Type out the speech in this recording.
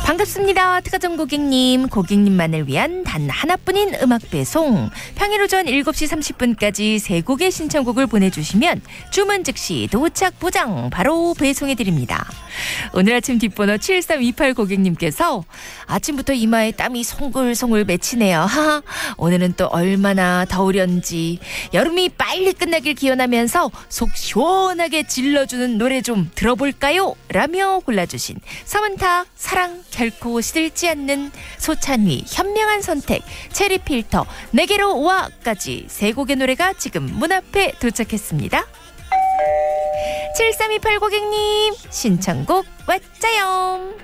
반갑습니다. 특가점 고객님, 고객님만을 위한 단 하나뿐인 음악 배송. 평일 오전 7시 30분까지 세 곡의 신청곡을 보내주시면 주문 즉시 도착 보장 바로 배송해드립니다. 오늘 아침 뒷번호 7328 고객님께서 아침부터 이마에 땀이 송글송글 맺히네요. 하하, 오늘은 또 얼마나 더우련지 여름이 빨리 끝나길 기원하면서 속 시원하게 질러주는 노래 좀 들어볼까요? 라며 골라주신 서문탁 사랑 결코 시들지 않는 소찬휘 현명한 선택 체리필터 내게로 와까지 세 곡의 노래가 지금 문 앞에 도착했습니다. 7328 고객님 신청곡 왔자요.